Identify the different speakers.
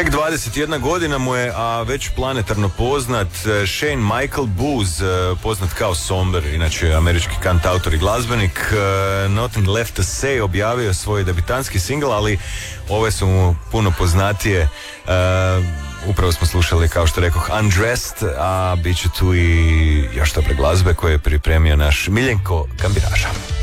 Speaker 1: Tek 21 godina mu je, a već planetarno poznat. Shane Michael Booz, poznat kao Somber, inače američki kantautor i glazbenik. Nothing Left to Say objavio svoj debitanski singl, ali ove su mu puno poznatije. Upravo smo slušali, kao što rekoh, Undressed, a bit će tu i još dobre glazbe koje je pripremio naš Miljenko Kambiraža.